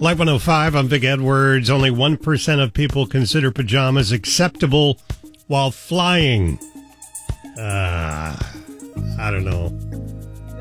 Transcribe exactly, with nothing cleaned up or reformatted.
Live one oh five, I'm Vic Edwards. Only one percent of people consider pajamas acceptable while flying. Uh, I don't know.